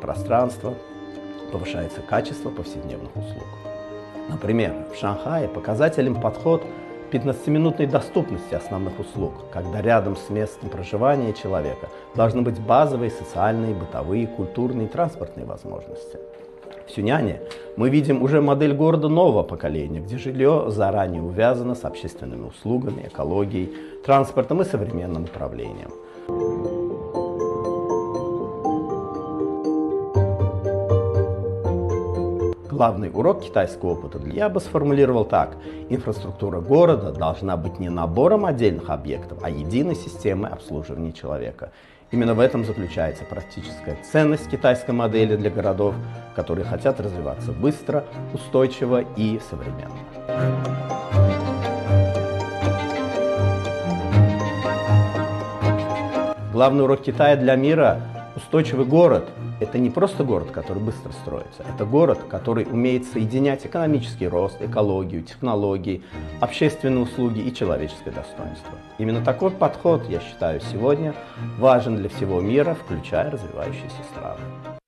пространства, повышается качество повседневных услуг. Например, в Шанхае показателем подход 15-минутной доступности основных услуг, когда рядом с местом проживания человека должны быть базовые социальные, бытовые, культурные и транспортные возможности. В Сюняне мы видим уже модель города нового поколения, где жилье заранее увязано с общественными услугами, экологией, транспортом и современным управлением. Главный урок китайского опыта я бы сформулировал так. Инфраструктура города должна быть не набором отдельных объектов, а единой системой обслуживания человека. Именно в этом заключается практическая ценность китайской модели для городов, которые хотят развиваться быстро, устойчиво и современно. Главный урок Китая для мира – устойчивый город. Это не просто город, который быстро строится. Это город, который умеет соединять экономический рост, экологию, технологии, общественные услуги и человеческое достоинство. Именно такой подход, я считаю, сегодня важен для всего мира, включая развивающиеся страны.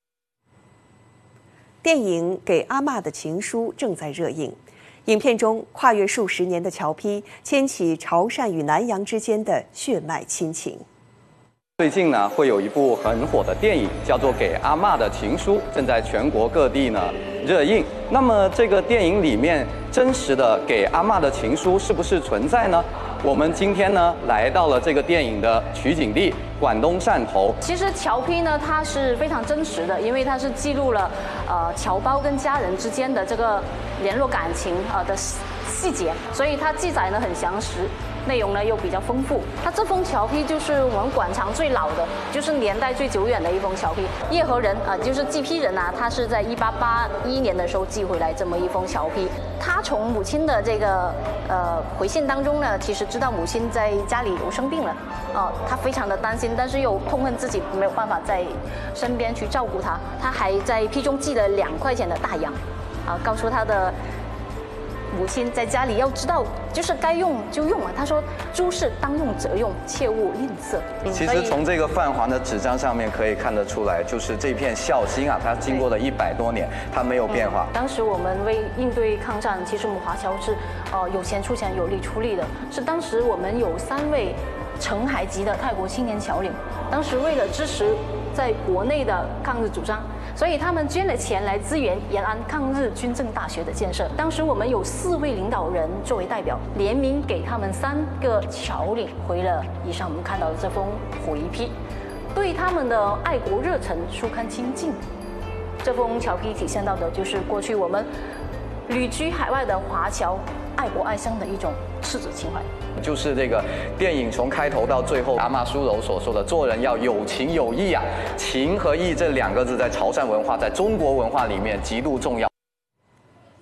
电影《给阿嬷的情书》正在热映。影片中，跨越数十年的侨批牵起潮汕与南洋之间的血脉亲情。 最近呢，会有一部很火的电影，叫做《给阿嬷的情书》，正在全国各地呢热映。那么这个电影里面真实的给阿嬷的情书是不是存在呢？我们今天呢来到了这个电影的取景地广东汕头。 其实侨批呢，它是非常真实的，因为它是记录了侨胞跟家人之间的这个联络感情的细节，所以它记载呢很详实。 内容呢又比较丰富，它这封侨批就是我们广长最老的，就是年代最久远的一封侨批。叶和人就是寄批人啊，他是在1881年的时候寄回来这么一封侨批。他从母亲的这个回信当中呢，其实知道母亲在家里有生病了，他非常的担心，但是又痛恨自己没有办法在身边去照顾他。他还在批中寄了2块钱的大洋，告诉他的 母亲在家里要知道，就是该用就用啊。他说：“诸事当用则用，切勿吝啬。” 其实从这个泛黄的纸张上面可以看得出来，就是这片孝心啊，它经过了100多年，它没有变化。 当时我们为应对抗战，其实我们华侨是有钱出钱，有力出力的。是当时我们有3位澄海籍的泰国青年侨领，当时为了支持在国内的抗日主张。 所以他们捐了钱来支援延安抗日军政大学的建设。当时我们有4位领导人作为代表，联名给他们3个侨领回了以上我们看到的这封回批，对他们的爱国热忱书堪亲近。这封侨批体现到的就是过去我们旅居海外的华侨爱国爱乡的一种赤子情怀。 就是这个电影从开头到最后，阿嬷苏柔所说的，做人要有情有义啊，情和义这2个字在潮汕文化，在中国文化里面极度重要。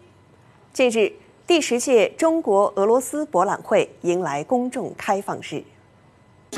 近日，第10届中国俄罗斯博览会迎来公众开放日。